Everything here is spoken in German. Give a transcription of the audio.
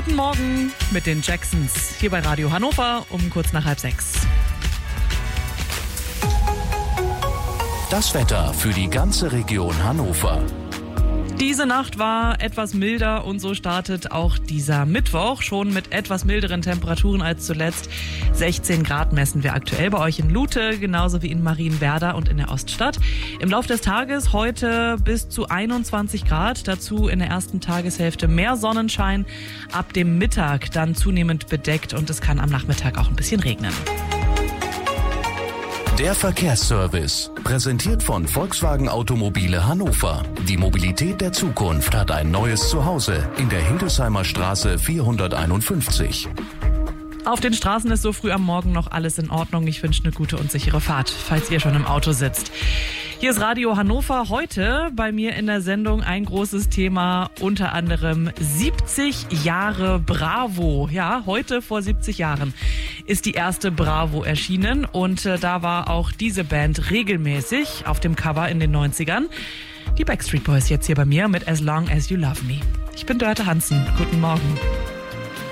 Guten Morgen mit den Jacksons hier bei Radio Hannover um kurz nach 5:30. Das Wetter für die ganze Region Hannover. Diese Nacht war etwas milder und so startet auch dieser Mittwoch schon mit etwas milderen Temperaturen als zuletzt. 16 Grad messen wir aktuell bei euch in Lute, genauso wie in Marienwerder und in der Oststadt. Im Laufe des Tages heute bis zu 21 Grad, dazu in der ersten Tageshälfte mehr Sonnenschein, ab dem Mittag dann zunehmend bedeckt und es kann am Nachmittag auch ein bisschen regnen. Der Verkehrsservice, präsentiert von Volkswagen Automobile Hannover. Die Mobilität der Zukunft hat ein neues Zuhause in der Hildesheimer Straße 451. Auf den Straßen ist so früh am Morgen noch alles in Ordnung. Ich wünsche eine gute und sichere Fahrt, falls ihr schon im Auto sitzt. Hier ist Radio Hannover. Heute bei mir in der Sendung ein großes Thema, unter anderem 70 Jahre Bravo. Ja, heute vor 70 Jahren ist die erste Bravo erschienen und da war auch diese Band regelmäßig auf dem Cover in den 90ern. Die Backstreet Boys jetzt hier bei mir mit As Long As You Love Me. Ich bin Dörte Hansen. Guten Morgen.